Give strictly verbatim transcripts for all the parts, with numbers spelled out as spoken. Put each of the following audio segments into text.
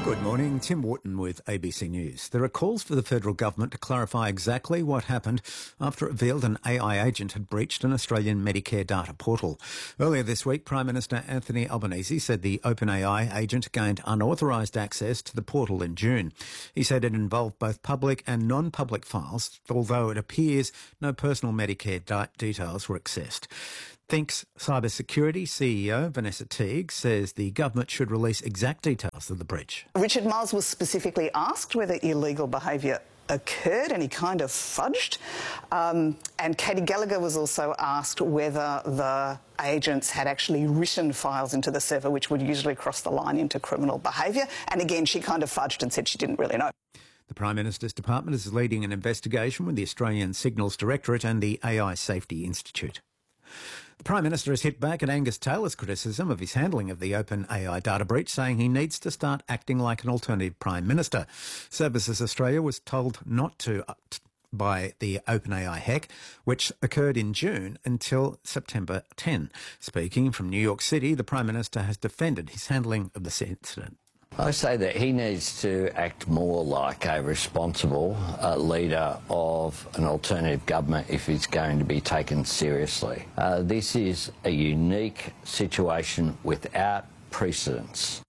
Good morning, Tim Wharton with A B C News. There are calls for the federal government to clarify exactly what happened after it revealed an A I agent had breached an Australian Medicare data portal. Earlier this week, Prime Minister Anthony Albanese said the OpenAI agent gained unauthorised access to the portal in June. He said it involved both public and non-public files, although it appears no personal Medicare di- details were accessed. Think's cybersecurity C E O, Vanessa Teague, says the government should release exact details of the breach. Richard Marles was specifically asked whether illegal behaviour occurred and he kind of fudged. Um, and Katie Gallagher was also asked whether the agents had actually written files into the server, which would usually cross the line into criminal behaviour. And again, she kind of fudged and said she didn't really know. The Prime Minister's department is leading an investigation with the Australian Signals Directorate and the A I Safety Institute. The Prime Minister has hit back at Angus Taylor's criticism of his handling of the OpenAI data breach, saying he needs to start acting like an alternative Prime Minister. Services Australia was told not to by the OpenAI hack, which occurred in June until September tenth. Speaking from New York City, the Prime Minister has defended his handling of the incident. I say that he needs to act more like a responsible uh, leader of an alternative government if he's going to be taken seriously. Uh, this is a unique situation without precedence.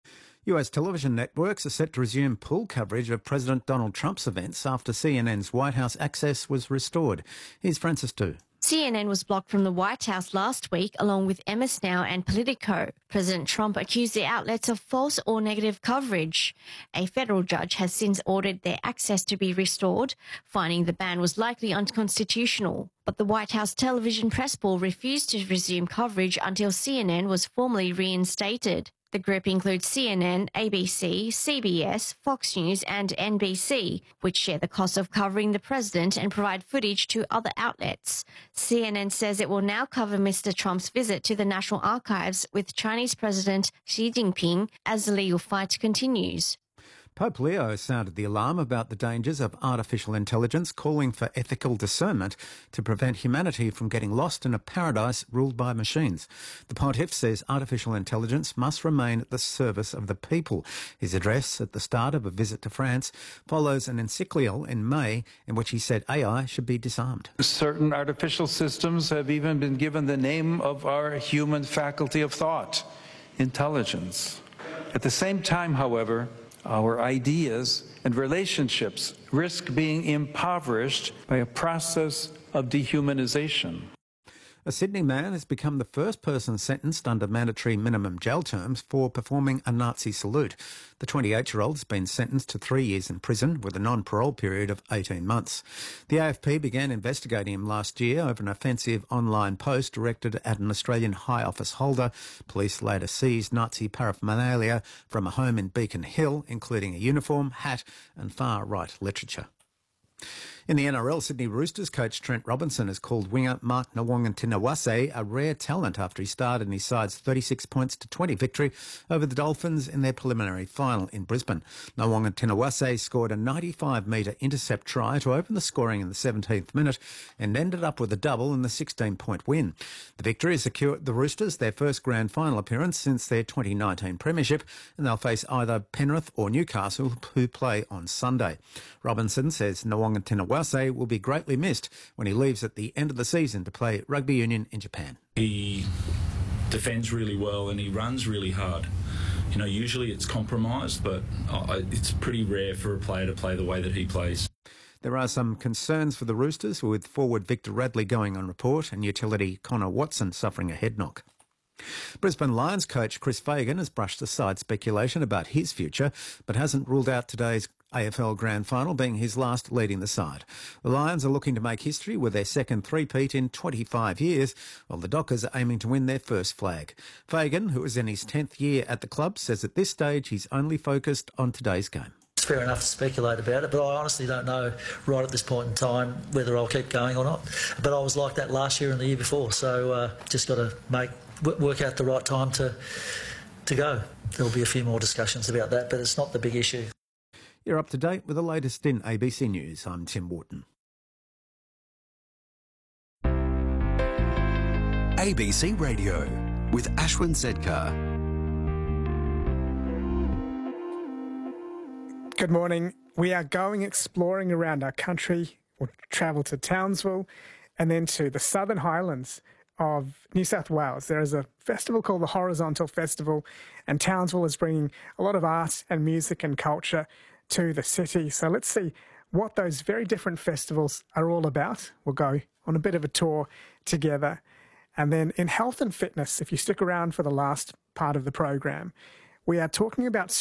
U S television networks are set to resume pool coverage of President Donald Trump's events after C N N's White House access was restored. Here's Francis Du. C N N was blocked from the White House last week, along with Emma Now and Politico. President Trump accused the outlets of false or negative coverage. A federal judge has since ordered their access to be restored, finding the ban was likely unconstitutional. But the White House Television Press Board refused to resume coverage until C N N was formally reinstated. The group includes C N N, A B C, C B S, Fox News and N B C, which share the cost of covering the president and provide footage to other outlets. C N N says it will now cover Mister Trump's visit to the National Archives with Chinese President Xi Jinping as the legal fight continues. Pope Leo sounded the alarm about the dangers of artificial intelligence, calling for ethical discernment to prevent humanity from getting lost in a paradise ruled by machines. The pontiff says artificial intelligence must remain at the service of the people. His address at the start of a visit to France follows an encyclical in May in which he said A I should be disarmed. Certain artificial systems have even been given the name of our human faculty of thought, intelligence. At the same time, however, our ideas and relationships risk being impoverished by a process of dehumanization. A Sydney man has become the first person sentenced under mandatory minimum jail terms for performing a Nazi salute. The twenty-eight-year-old has been sentenced to three years in prison with a non-parole period of eighteen months. The A F P began investigating him last year over an offensive online post directed at an Australian high office holder. Police later seized Nazi paraphernalia from a home in Beacon Hill, including a uniform, hat and far-right literature. In the N R L, Sydney Roosters coach Trent Robinson has called winger Mark Nawaqantinawase a rare talent after he started in his side's thirty-six points to twenty victory over the Dolphins in their preliminary final in Brisbane. Nawaqantinawase scored a ninety-five metre intercept try to open the scoring in the seventeenth minute and ended up with a double in the sixteen-point win. The victory has secured the Roosters their first grand final appearance since their twenty nineteen premiership, and they'll face either Penrith or Newcastle, who play on Sunday. Robinson says Nawaqantinawase will be greatly missed when he leaves at the end of the season to play rugby union in Japan. He defends really well and he runs really hard. You know, usually it's compromised, but it's pretty rare for a player to play the way that he plays. There are some concerns for the Roosters, with forward Victor Radley going on report and utility Connor Watson suffering a head knock. Brisbane Lions coach Chris Fagan has brushed aside speculation about his future, but hasn't ruled out today's A F L Grand Final being his last leading the side. The Lions are looking to make history with their second three-peat in twenty-five years, while the Dockers are aiming to win their first flag. Fagan, who is in his tenth year at the club, says at this stage he's only focused on today's game. It's fair enough to speculate about it, but I honestly don't know right at this point in time whether I'll keep going or not. But I was like that last year and the year before, so uh, just got to make work out the right time to to go. There'll be a few more discussions about that, but it's not the big issue. You're up to date with the latest in A B C News. I'm Tim Wharton. A B C Radio. with Ashwin Sedkar. Good morning. We are going exploring around our country. We'll travel to Townsville and then to the Southern Highlands of New South Wales. There is a festival called the Horizontal Festival, and Townsville is bringing a lot of art and music and culture to the city. So let's see what those very different festivals are all about. We'll go on a bit of a tour together. And then in health and fitness, if you stick around for the last part of the program, we are talking about